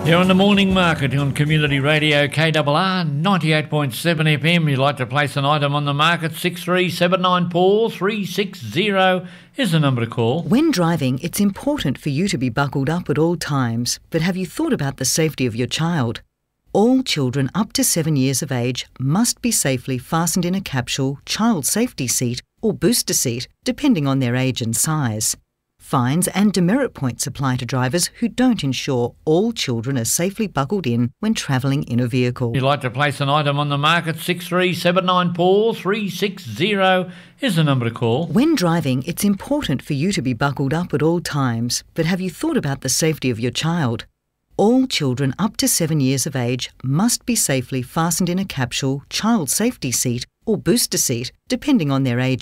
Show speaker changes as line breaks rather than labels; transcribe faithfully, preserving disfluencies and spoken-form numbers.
You're on the morning market on Community Radio K R R ninety-eight point seven F M. You'd like to place an item on the market, six three seven nine four three six zero is the number to call.
When driving, it's important for you to be buckled up at all times, but have you thought about the safety of your child? All children up to seven years of age must be safely fastened in a capsule, child safety seat or booster seat, depending on their age and size. Fines and demerit points apply to drivers who don't ensure all children are safely buckled in when travelling in a vehicle.
You'd like to place an item on the market, six three seven nine four three six zero is the number to call.
When driving, it's important for you to be buckled up at all times, but have you thought about the safety of your child? All children up to seven years of age must be safely fastened in a capsule, child safety seat or booster seat, depending on their age